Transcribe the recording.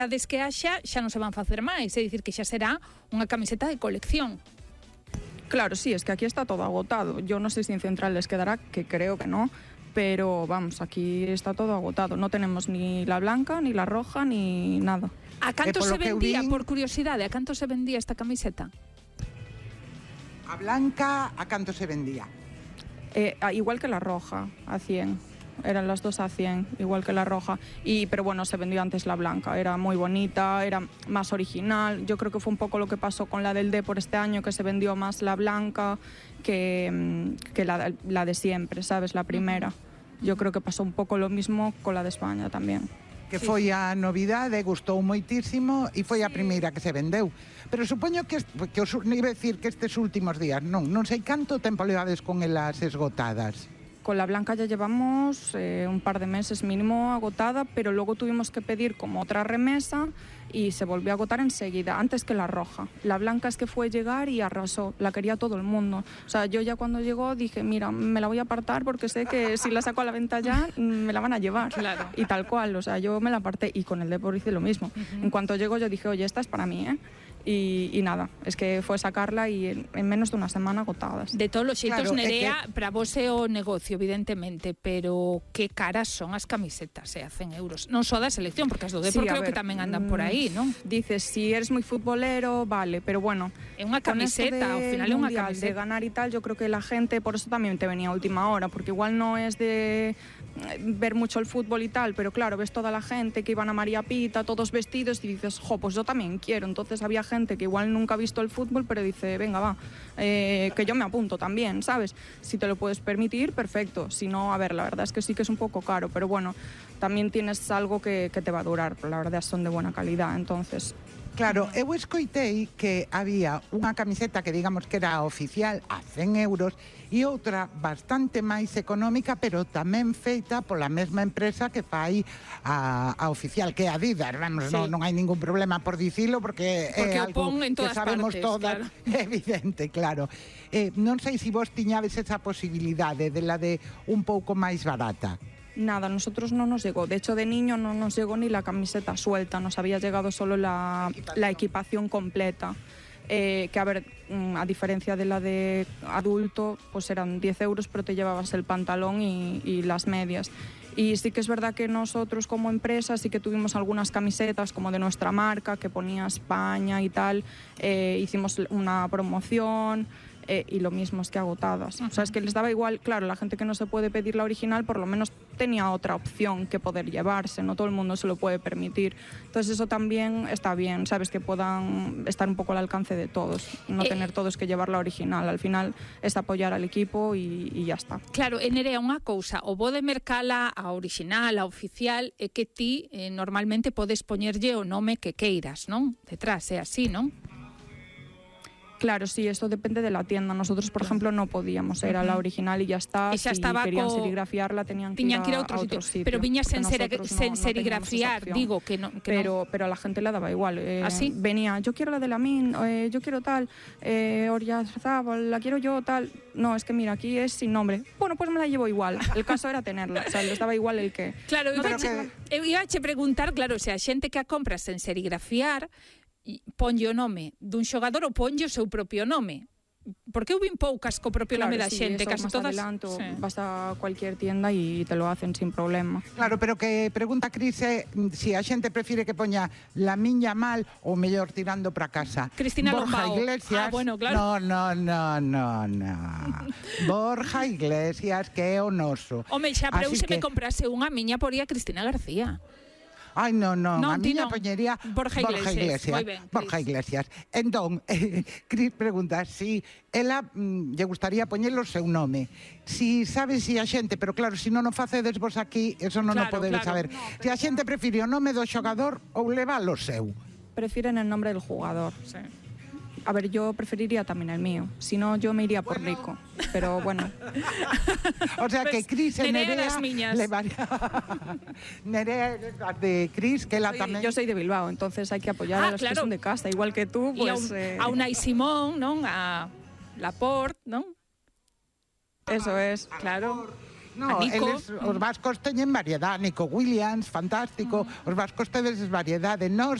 que haxa xa non se van facer máis, é dicir que xa será unha camiseta de colección. Claro, sí, es que aquí está todo agotado. Yo no sé si en Central les quedará, que creo que no, pero vamos, aquí está todo agotado. No tenemos ni la blanca, ni la roja, ni nada. A canto se vendía, por curiosidade, a canto se vendía esta camiseta? A blanca, a canto se vendía? Igual que la roja, a 100. Eran las dos a 100, igual que la roja. Pero bueno, se vendió antes la blanca. Era muy bonita, era más original. Yo creo que fue un poco lo que pasó con la del Depor este año, que se vendió más la blanca que la de siempre, ¿sabes? La primera. Yo creo que pasó un pouco lo mismo con la de España tamén. Que foi a novidade, gustou moitísimo e foi a primeira que se vendeu. Pero supoño que iba a decir que estes últimos días, non sei canto tempo levades con elas esgotadas. Con la blanca ya llevamos un par de meses mínimo agotada, pero luego tuvimos que pedir como otra remesa y se volvió a agotar enseguida, antes que la roja. La blanca es que fue llegar y arrasó, la quería todo el mundo. O sea, yo ya cuando llegó dije, mira, me la voy a apartar porque sé que si la saco a la venta ya, me la van a llevar. Claro. Y tal cual, o sea, yo me la aparté y con el Depor hice lo mismo. En cuanto llegó yo dije, oye, esta es para mí, ¿eh? Y nada, es que fue sacarla y en menos de una semana agotadas. De todos os xeitos, Claro, Nerea, para vos é o negocio, evidentemente, pero que caras son as camisetas, a 100 euros. Non só da selección, porque as do Depor creo que tamén andan por aí, non? Dices, si eres moi futbolero, vale, pero bueno, é unha camiseta, ao final é unha camiseta. De ganar y tal, yo creo que la gente, por eso también te venía a última hora, porque igual no es de ver mucho el fútbol y tal, pero claro, ves toda la gente que iban a María Pita, todos vestidos, y dices, pues yo también quiero. Entonces había gente que igual nunca ha visto el fútbol, pero dice, venga, va, que yo me apunto también, ¿sabes? Si te lo puedes permitir, perfecto. Si no, a ver, la verdad es que sí que es un poco caro, pero bueno, también tienes algo que te va a durar, la verdad son de buena calidad, entonces... Claro, eu escoitei que había unha camiseta que digamos que era oficial a 100 euros e outra bastante máis económica, pero tamén feita pola mesma empresa que fai a oficial, que é Adidas. Vamos, non hai ningún problema por dicilo, porque é algo que sabemos todas, evidente, claro. Non sei se vos tiñades esa posibilidade de la de un pouco máis barata. Nada, nosotros no nos llegó. De hecho, de niño no nos llegó ni la camiseta suelta. Nos había llegado solo la equipación completa. Que a ver, a diferencia de la de adulto, pues eran 10 euros, pero te llevabas el pantalón y las medias. Y sí que es verdad que nosotros como empresa sí que tuvimos algunas camisetas como de nuestra marca, que ponía España y tal. Hicimos una promoción... y lo mismo es que agotadas. O sea, es que les daba igual, claro, la gente que no se puede pedir la original por lo menos tenía otra opción que poder llevarse, no todo el mundo se lo puede permitir. Entonces eso también está bien, ¿sabes? Que puedan estar un poco al alcance de todos, no tener todos que llevar la original. Al final es apoyar al equipo y ya está. Claro, Nerea, unha cousa, o bo de mercala, a original, a oficial, é que ti normalmente podes poñerlle o nome que queiras, non? Detrás, é así, non? Claro, sí, esto depende de la tienda. Nosotros, por ejemplo, no podíamos. Era la original y ya está. Si querían serigrafiarla, tenían que ir a otro sitio. Pero viñas sen serigrafiar, digo que no. Pero a la gente le daba igual. ¿Así? Venía, yo quiero la de Lamin, yo quiero tal, Oryazábal, la quiero yo, tal. No, es que mira, aquí es sin nombre. Bueno, pues me la llevo igual. El caso era tenerla. O sea, les daba igual el que. Claro, eu iba a preguntar, claro, se a xente que a compra sen serigrafiar ponlle o nome dun xogador ou ponlle o seu propio nome, porque eu vin poucas co propio nome da xente, casi todas. Adelanto, vas a cualquier tienda y te lo hacen sin problema. Claro, pero que pregunta Cris é se a xente prefire que poña la miña mal ou mellor tirando para casa. Cristina Borja Lombao. Iglesias. Bueno, claro. No. Borja Iglesias, que é o noso. Home, xa, pero eu se me comprase unha miña poría Cristina García. Ai, non, a miña poñería Borja Iglesias. Moi ben, Borja Iglesias. Entón, Cris pregunta si ela lle gustaría poñer o seu nome. Si sabe si a xente, pero claro, se non o facedes vos aquí, eso non o podedes saber. Se a xente prefire o nome do xogador ou leva o seu. Prefieren el nombre del jugador. Sí. A ver, yo preferiría también el mío. Si no, yo me iría por Rico. Pero bueno. O sea que Cris e Nerea das miñas. Nerea de Cris, que ela tamén. Yo soy de Bilbao, entonces hay que apoyar a los que son de casa, igual que tú. Pues, a Unai Simón, non? A Laporte, non? Eso es, claro. No, os vascos teñen variedade, Nico Williams, fantástico, os vascos tedes variedade. Nós